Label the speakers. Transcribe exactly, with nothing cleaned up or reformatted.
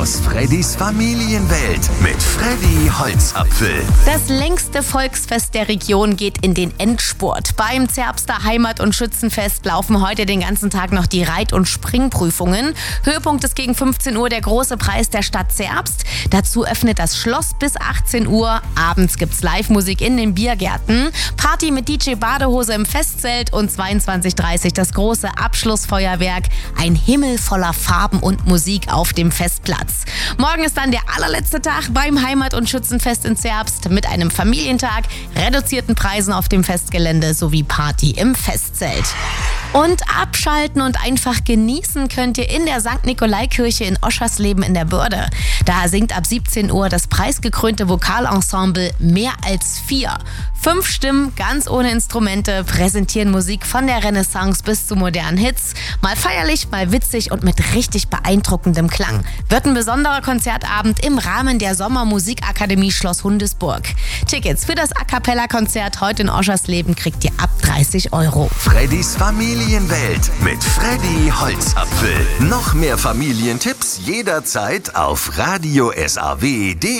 Speaker 1: aus Freddys Familienwelt mit Freddy Holzapfel.
Speaker 2: Das längste Volksfest der Region geht in den Endspurt. Beim Zerbster Heimat- und Schützenfest laufen heute den ganzen Tag noch die Reit- und Springprüfungen. Höhepunkt ist gegen fünfzehn Uhr der große Preis der Stadt Zerbst. Dazu öffnet das Schloss bis achtzehn Uhr. Abends gibt's Live-Musik in den Biergärten. Party mit D J Badehose im Festzelt und zweiundzwanzig Uhr dreißig das große Abschlussfeuerwerk. Ein Himmel voller Farben und Musik auf dem Festplatz. Morgen ist dann der allerletzte Tag beim Heimat- und Schützenfest in Zerbst mit einem Familientag, reduzierten Preisen auf dem Festgelände sowie Party im Festzelt. Und abschalten und einfach genießen könnt ihr in der Sankt Nikolai-Kirche in Oschersleben in der Börde. Da singt ab siebzehn Uhr das preisgekrönte Vokalensemble Mehr als vier. Fünf Stimmen, ganz ohne Instrumente, präsentieren Musik von der Renaissance bis zu modernen Hits. Mal feierlich, mal witzig und mit richtig beeindruckendem Klang. Wird ein besonderer Konzertabend im Rahmen der Sommermusikakademie Schloss Hundesburg. Tickets für das A-Cappella-Konzert heute in Oschersleben kriegt ihr ab dreißig Euro.
Speaker 1: Freddys Familienwelt mit Freddy Holzapfel. Noch mehr Familientipps jederzeit auf radio S A W punkt de.